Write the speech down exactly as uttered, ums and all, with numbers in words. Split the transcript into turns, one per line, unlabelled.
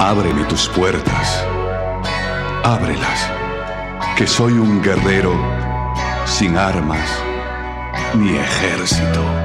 Ábreme tus puertas, ábrelas, que soy un guerrero sin armas ni ejército.